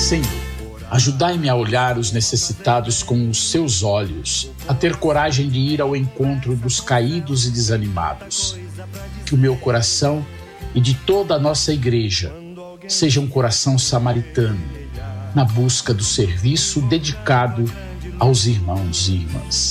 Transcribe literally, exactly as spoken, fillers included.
Senhor, ajudai-me a olhar os necessitados com os seus olhos, a ter coragem de ir ao encontro dos caídos e desanimados. Que o meu coração e de toda a nossa igreja seja um coração samaritano, na busca do serviço dedicado aos irmãos e irmãs.